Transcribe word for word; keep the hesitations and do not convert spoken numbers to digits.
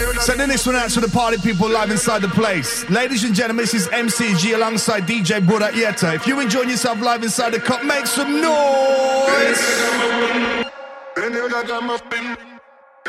Sending this one out to the party people live inside the place. Ladies and gentlemen, this is M C G alongside D J Buddha Yetta. If you're enjoying yourself live inside the cup, make some noise.